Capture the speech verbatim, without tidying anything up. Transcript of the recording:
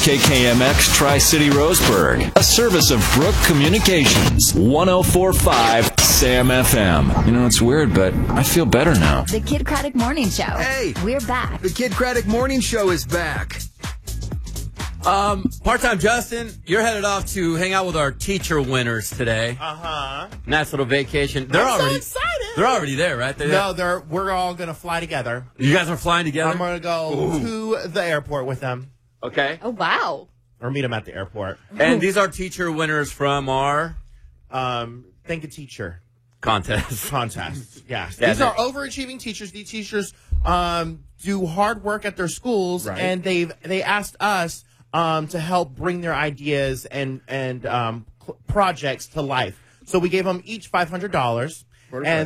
K K M X Tri-City Roseburg, a service of Brook Communications, one oh four point five Sam F M. You know, it's weird, but I feel better now. The Kid Craddock Morning Show. Hey! We're back. The Kid Craddock Morning Show is back. Um, part-time Justin, you're headed off to hang out with our teacher winners today. Uh-huh. Nice little vacation. They're I'm already so excited. They're already there, right? They're No, they're we're all gonna fly together. You guys are flying together? I'm gonna go Ooh. to the airport with them. Okay. Oh, wow. Or meet them at the airport. And these are teacher winners from our Um, Think a Teacher contest. contest. Yeah. Yeah, These they- are overachieving teachers. These teachers um, do hard work at their schools, Right. and they've they asked us um, to help bring their ideas and and um, cl- projects to life. So we gave them each five hundred dollars, and